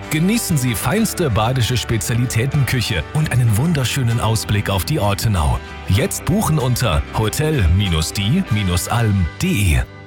Genießen Sie feinste badische Spezialitätenküche und einen wunderschönen Ausblick auf die Ortenau. Jetzt buchen unter hotel-die-alm.de.